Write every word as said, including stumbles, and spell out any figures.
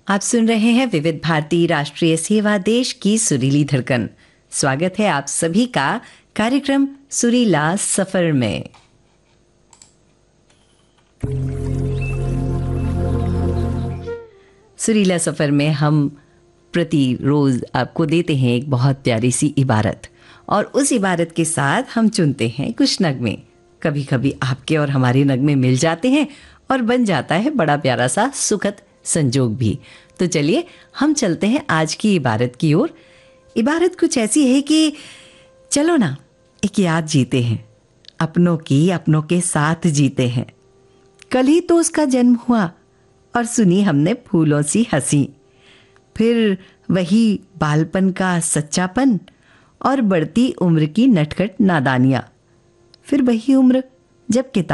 आप सुन रहे हैं विविध भारती राष्ट्रीय सेवा देश की सुरीली धड़कन। स्वागत है आप सभी का कार्यक्रम सुरीला सफर में। सुरीला सफर में हम प्रतिरोज आपको देते हैं एक बहुत प्यारी सी इबारत, और उस इबारत के साथ हम चुनते हैं कुछ नगमे। कभी कभी आपके और हमारे नगमे मिल जाते हैं और बन जाता है बड़ा प्यारा सा सुखद संजोग भी। तो चलिए हम चलते हैं आज की इबारत की ओर। इबारत कुछ ऐसी है कि चलो ना एक याद जीते हैं, अपनों की अपनों के साथ जीते हैं। कल ही तो उसका जन्म हुआ और सुनी हमने फूलों सी हंसी। फिर वही बालपन का सच्चापन और बढ़ती उम्र की नटखट नादानियाँ। फिर वही उम्र जब किताब